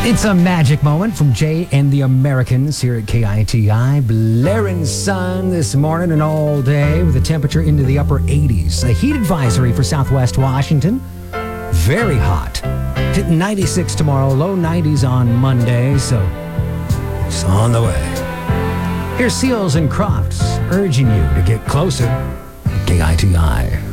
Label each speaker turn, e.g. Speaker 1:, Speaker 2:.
Speaker 1: It's a magic moment from Jay and the Americans here at KITI. Blaring sun this morning and all day with a temperature into the upper 80s. A heat advisory for Southwest Washington. Very hot. Hitting 96 tomorrow, low 90s on Monday, so it's on the way. Here's Seals and Crofts urging you to get closer. KITI.